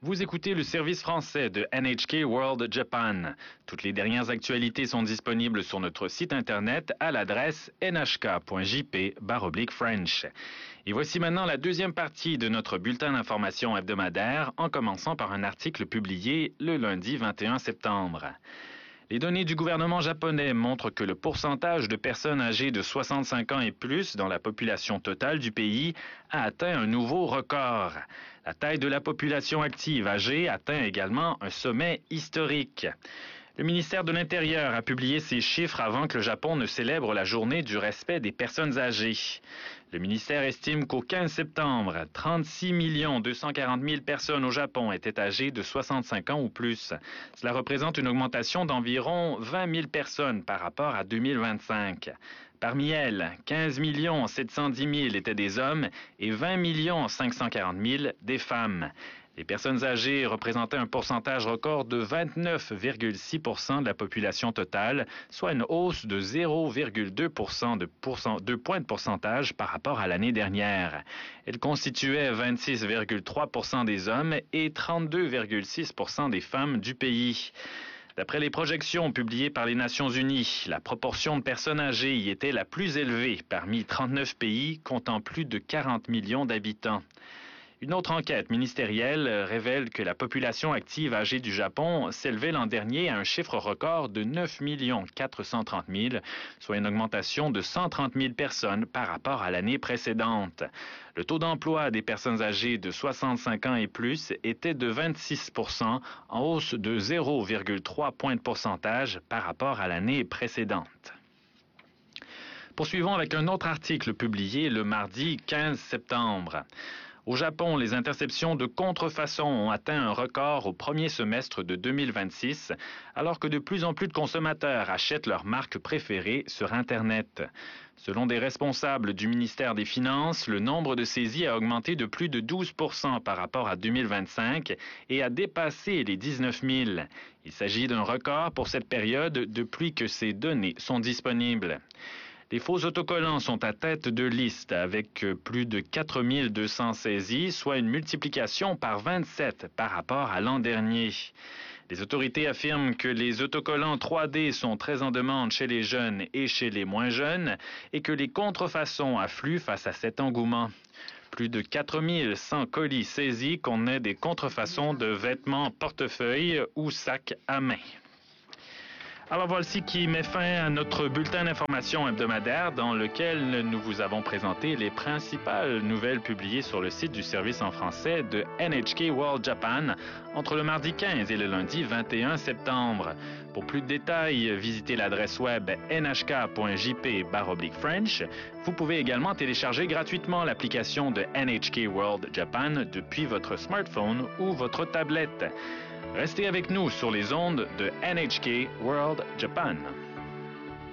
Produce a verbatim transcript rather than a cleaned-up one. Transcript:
Vous écoutez le service français de N H K World Japan. Toutes les dernières actualités sont disponibles sur notre site internet à l'adresse n h k point j p barre oblique French. Et voici maintenant la deuxième partie de notre bulletin d'information hebdomadaire, en commençant par un article publié le lundi vingt et un septembre. Les données du gouvernement japonais montrent que le pourcentage de personnes âgées de soixante-cinq ans et plus dans la population totale du pays a atteint un nouveau record. La taille de la population active âgée atteint également un sommet historique. Le ministère de l'Intérieur a publié ces chiffres avant que le Japon ne célèbre la journée du respect des personnes âgées. Le ministère estime qu'au quinze septembre, trente-six millions deux cent quarante mille personnes au Japon étaient âgées de soixante-cinq ans ou plus. Cela représente une augmentation d'environ vingt mille personnes par rapport à deux mille vingt-cinq. Parmi elles, quinze millions sept cent dix mille étaient des hommes et vingt millions cinq cent quarante mille des femmes. Les personnes âgées représentaient un pourcentage record de vingt-neuf virgule six pour cent de la population totale, soit une hausse de zéro virgule deux pour cent de, pourcent, de points de pourcentage par rapport à l'année dernière. Elles constituaient vingt-six virgule trois pour cent des hommes et trente-deux virgule six pour cent des femmes du pays. D'après les projections publiées par les Nations Unies, la proportion de personnes âgées y était la plus élevée parmi trente-neuf pays comptant plus de quarante millions d'habitants. Une autre enquête ministérielle révèle que la population active âgée du Japon s'élevait l'an dernier à un chiffre record de neuf millions quatre cent trente mille, soit une augmentation de cent trente mille personnes par rapport à l'année précédente. Le taux d'emploi des personnes âgées de soixante-cinq ans et plus était de vingt-six pour cent, en hausse de zéro virgule trois points de pourcentage par rapport à l'année précédente. Poursuivons avec un autre article publié le mardi quinze septembre. Au Japon, les interceptions de contrefaçon ont atteint un record au premier semestre de deux mille vingt-six, alors que de plus en plus de consommateurs achètent leurs marques préférées sur Internet. Selon des responsables du ministère des Finances, le nombre de saisies a augmenté de plus de douze pour cent par rapport à deux mille vingt-cinq et a dépassé les dix-neuf mille. Il s'agit d'un record pour cette période depuis que ces données sont disponibles. Les faux autocollants sont à tête de liste avec plus de quatre mille deux cents saisies, soit une multiplication par vingt-sept par rapport à l'an dernier. Les autorités affirment que les autocollants trois D sont très en demande chez les jeunes et chez les moins jeunes et que les contrefaçons affluent face à cet engouement. Plus de quatre mille cent colis saisis contenaient des contrefaçons de vêtements, portefeuilles ou sacs à main. Alors voici qui met fin à notre bulletin d'information hebdomadaire dans lequel nous vous avons présenté les principales nouvelles publiées sur le site du service en français de N H K World Japan entre le mardi quinze et le lundi vingt et un septembre. Pour plus de détails, visitez l'adresse web n h k point j p barre oblique French. Vous pouvez également télécharger gratuitement l'application de N H K World Japan depuis votre smartphone ou votre tablette. Restez avec nous sur les ondes de N H K World Japan.